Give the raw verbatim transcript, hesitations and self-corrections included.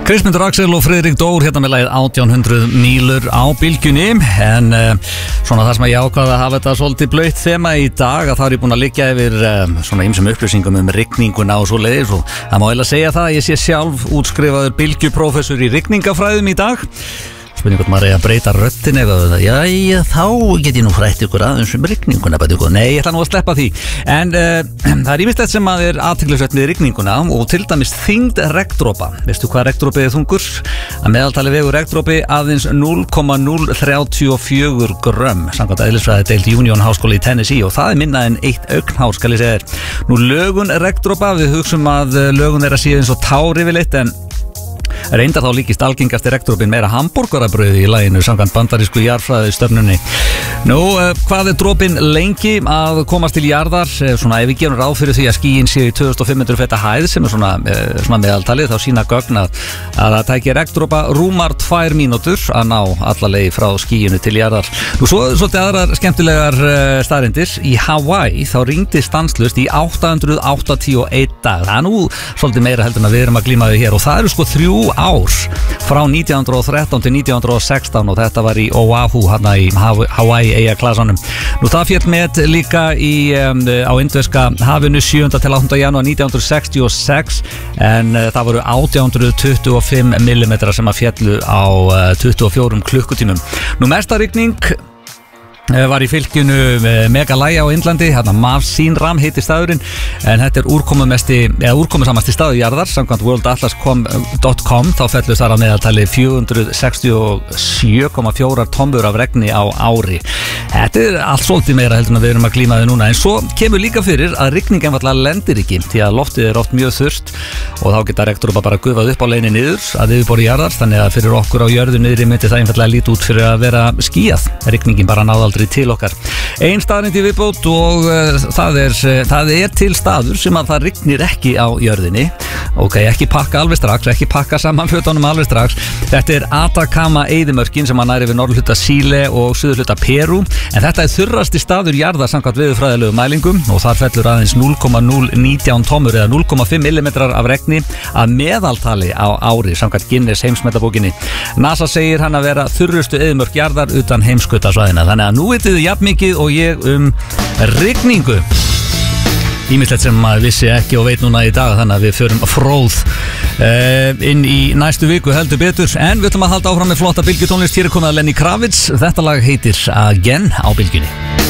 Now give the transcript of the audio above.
Kristmundur Axel og Friðrik Dór hérna með lagið átján hundruð mílur á bylgjunni. En uh, svona það sem ég ákvaði að hafa þetta svolítið blautt þema í dag, að þá er ég búin að liggja yfir uh, svona ýmsum upplýsingum um rigninguna og svo leiðis, og það má eiginlega segja það að ég sé sjálf útskrifaður bylgjuprófessor í rigningafræðum í dag. Spurning hvort maður er að breyta röddin eða já, þá get ég nú frætt ykkur aðeins um rigninguna. Nei, ég ætla nú að sleppa því. En uh, það er ýmislegt sem að er athyglisvert við rigninguna, og til dæmis þyngd regndropa. Veistu hvað regndropi er þungur? Að meðaltali vegur regndropi aðeins núll komma núll þrjátíu og fjögur grömm samkvæmt eðlisfræði deild Union Háskóla í Tennessee, og það er minna en eitt augnhár, skal ég segja þér. Nú lögun regndropa, við hugsum að lögun er að séu eins og tár yfirleitt, en reyndar þá líkist algengasti regndropinn meira hamborgarabrauði í laginu samkvæmt bandarísku jarðfræðistofnunni. Nú, hvað er dropinn lengi að komast til jarðar? Svona ef við gerum ráð fyrir því að skýin séu í tvö þúsund fimm hundruð feta hæð, sem er svona, svona meðaltalið, þá sína gögn að að það tæki regndropa rúmar tvær mínútur að ná alla leið frá skýinu til jarðar. Nú, svo svolítið aðrar skemmtilegar staðreyndir. Í Hawaii þá rigndi stanslaust í átta hundruð áttatíu og einn dag. Það er nú svolítið meira heldur en að við erum að glíma við hér, og það eru sko þrjú ár frá nítján hundruð og þrettán til nítján hundruð og sextán, og þetta var í Oahu, hérna í Hawaii eyjaklasanum. Nú, það féll met líka í, um, á indverska hafinu sjöunda til áttunda janúar nítján hundruð sextíu og sex, en uh, það voru átján hundruð tuttugu og fimm millimetrar sem að féllu á uh, tuttugu og fjórum klukkutímum. Nú, mesta rigning var í fylkinu Meghalaya á Indlandi, hérna Mawsynram heitir staðurinn, en þetta er úrkomumesti eða úrkomusamasti staður jarðar samkvæmt world atlas dot com. Þá fellur þar á meðaltali fjögur hundruð sextíu og sjö komma fjórar tommur af regni á ári. Þetta er allt svolítið meira heldur en við erum að glíma við núna, en svo kemur líka fyrir að rigning einfaldlega lendir ekki, því að loftið er oft mjög þurrt og þá geta regndropa bara gufað upp á leiðinni niður að yfirborði jarðar, þannig að fyrir okkur á jörðu niðri myndi það einfaldlega líta út fyrir að vera skýjað. Rigningin bara náði aldrei til okkar. Ein staðrind í viðbót, og uh, það, er, uh, það er til staður sem að það rignir ekki á jörðinni. Ok, ekki pakka alveg strax, ekki pakka saman fötunum alveg strax. Þetta er Atacama eyðimörkin sem að næri við norðurhluta Síle og suðurhluta Perú, en þetta er þurrasti staður jarðar samkvæmt veðurfræðilegum mælingum, og þar fellur aðeins núll komma núll nítján tommur eða núll komma fimm millimetrar af regni að meðaltali á ári samkvæmt Guinness heimsmetabókinni. NASA segir hann að vera þurrustu eyðimörk jarðar utan heimskautasvæðina, þannig að nú vitið þið jafn mikið og ég um rigningu. Ýmislegt sem maður vissi ekki og veit núna í dag, þannig að við förum fróð uh, inn í næstu viku heldur betur, en við ætlum að halda áfram með flotta bylgjutónlist. Hér er komið að Lenny Kravitz, þetta lag heitir Again á bylgjunni.